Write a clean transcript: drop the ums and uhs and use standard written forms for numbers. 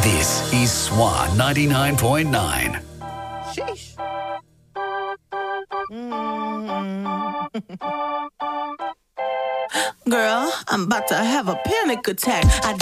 This is Swan 99.9. Sheesh. Girl, I'm about to have a panic attack.